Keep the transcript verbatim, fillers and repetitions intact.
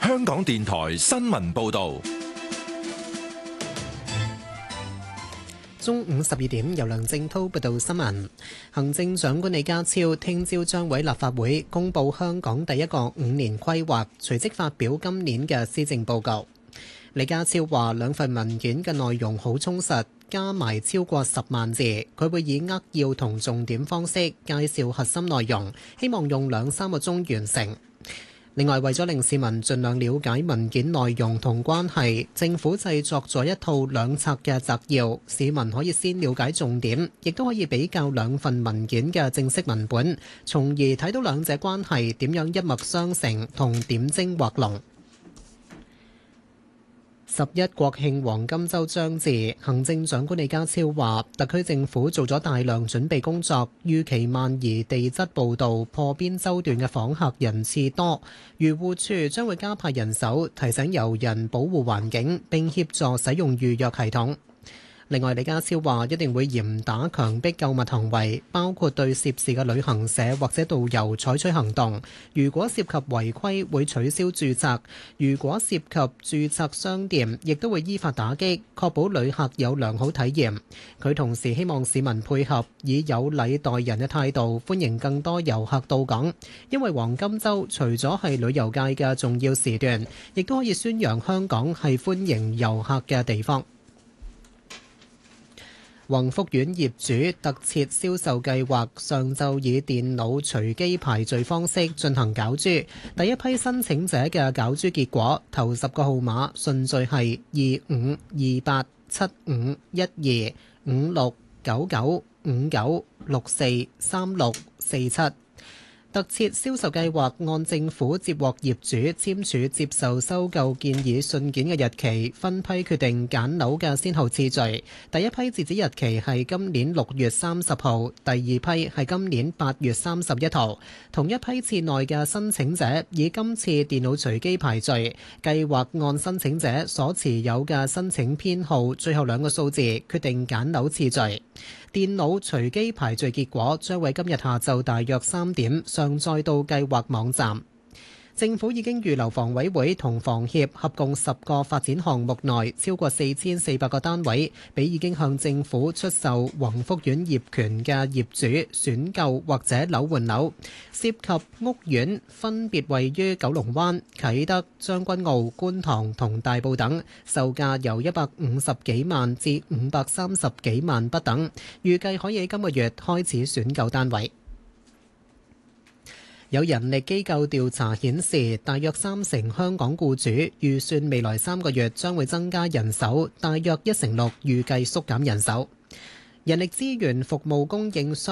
香港電台新聞報道。 中午十二點，由梁正滔報道新聞。行政長官李家超聽朝將喺立法會公布香港第一個五年規劃，隨即發表今年嘅施政報告。李家超話兩份文件嘅內容好充實，加埋超過十萬字，佢會以扼要同重點方式介紹核心內容，希望用兩三個鐘完成。另外，為咗令市民盡量了解文件內容同關係，政府製作咗一套兩冊嘅摘要，市民可以先了解重點，亦都可以比較兩份文件嘅正式文本，從而睇到兩者關係點樣一脈相承同點睛畫龍。十一國慶黃金週將至，行政長官李家超話，特區政府做咗大量準備工作，預期萬宜地質步道破邊洲段嘅訪客人次多，漁護處將會加派人手提醒遊人保護環境，並協助使用預約系統。另外，李家超話一定會嚴打強迫購物行為，包括對涉事嘅旅行社或者導遊採取行動。如果涉及違規，會取消註冊；如果涉及註冊商店，亦都會依法打擊，確保旅客有良好體驗。佢同時希望市民配合，以有禮待人嘅態度，歡迎更多遊客到港。因為黃金週除咗係旅遊界嘅重要時段，亦都可以宣揚香港係歡迎遊客嘅地方。宏福苑業主特設銷售計劃上晝以電腦隨機排序方式進行攪珠，第一批申請者嘅攪珠結果頭十個號碼順序係二五二八七五一二五六九九五九六四三六四七。特設銷售計劃按政府接獲業主簽署接受收購建議信件嘅日期，分批決定揀樓嘅先後次序。第一批截止日期係今年六月三十號，第二批係今年八月三十一號。同一批次內嘅申請者以今次電腦隨機排序，計劃按申請者所持有嘅申請編號最後兩個數字決定揀樓次序。電腦隨機排序結果將會今日下晝大約三點上載到計劃網站。政府已經預留房委會同房協合共十個發展項目內超過四千四百個單位，俾已經向政府出售宏福苑業權嘅業主選購或者樓換樓，涉及屋苑分別位於九龍灣、啟德、將軍澳、觀塘同大埔等，售價由一百五十幾萬至五百三十幾萬不等，預計可以喺今個月開始選購單位。有人力機構調查顯示，大約三成香港僱主預算未來三個月將會增加人手，大約一成六預計縮減人手。人力資源服務供應商